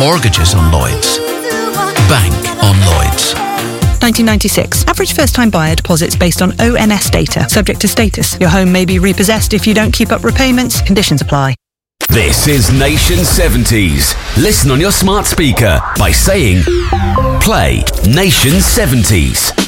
Mortgages on Lloyds. Bank on Lloyds. 1996. Average first-time buyer deposits based on ONS data. Subject to status. Your home may be repossessed if you don't keep up repayments. Conditions apply. This is Nation 70s. Listen on your smart speaker by saying, play Nation 70s.